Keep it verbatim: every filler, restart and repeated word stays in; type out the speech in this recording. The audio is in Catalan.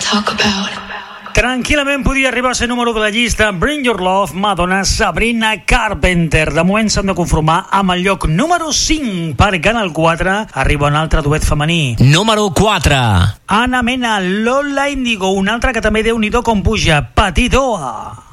talk about. Tranquil·lament podia arribar a ser número de la llista Bring Your Love, Madonna, Sabrina Carpenter. De moment s'han de conformar amb el lloc número cinc, perquè en el quatre arriba un altre duet femení. Número quatre. Ana Mena, Lola Índigo, un altre que també Déu-n'hi-do com puja, Petitoa.